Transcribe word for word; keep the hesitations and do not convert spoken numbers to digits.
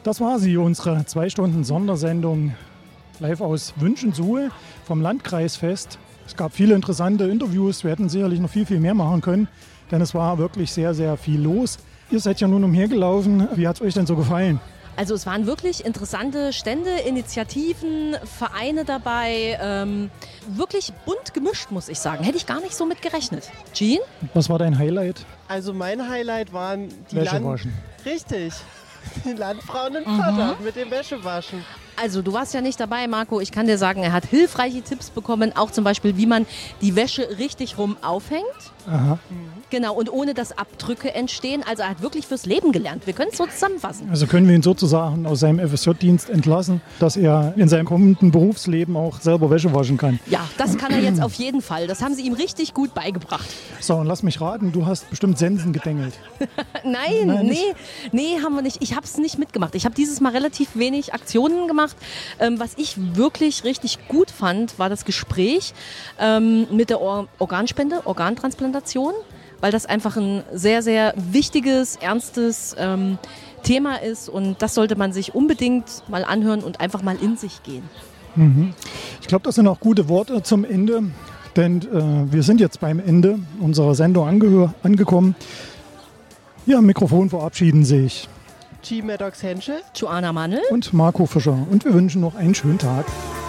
Das war sie, unsere zwei Stunden Sondersendung live aus Wünschensuhl vom Landkreisfest. Es gab viele interessante Interviews. Wir hätten sicherlich noch viel, viel mehr machen können, denn es war wirklich sehr, sehr viel los. Ihr seid ja nun umhergelaufen. Wie hat es euch denn so gefallen? Also es waren wirklich interessante Stände, Initiativen, Vereine dabei. Ähm, wirklich bunt gemischt, muss ich sagen. Hätte ich gar nicht so mit gerechnet. Jean? Was war dein Highlight? Also mein Highlight waren die Wäschewaschen. Land- Richtig. Die Landfrauen in Pottern mit dem Wäschewaschen. Also du warst ja nicht dabei, Marco. Ich kann dir sagen, er hat hilfreiche Tipps bekommen. Auch zum Beispiel, wie man die Wäsche richtig rum aufhängt. Aha. Genau, und ohne dass Abdrücke entstehen. Also er hat wirklich fürs Leben gelernt. Wir können es so zusammenfassen. Also können wir ihn sozusagen aus seinem F S J-Dienst entlassen, dass er in seinem kommenden Berufsleben auch selber Wäsche waschen kann. Ja, das kann er jetzt auf jeden Fall. Das haben sie ihm richtig gut beigebracht. So, und lass mich raten, du hast bestimmt Sensen gedengelt. Nein, Nein, nee, nicht? nee, haben wir nicht. Ich habe es nicht mitgemacht. Ich habe dieses Mal relativ wenig Aktionen gemacht. Ähm, was ich wirklich richtig gut fand, war das Gespräch ähm, mit der Or- Organspende, Organtransplantation, weil das einfach ein sehr, sehr wichtiges, ernstes ähm, Thema ist und das sollte man sich unbedingt mal anhören und einfach mal in sich gehen. Mhm. Ich glaube, das sind auch gute Worte zum Ende, denn äh, wir sind jetzt beim Ende unserer Sendung angehör- angekommen. Hier am Mikrofon verabschieden sich G. Maddox Henschel. Joanna Mannel. und Marco Fischer und wir wünschen noch einen schönen Tag.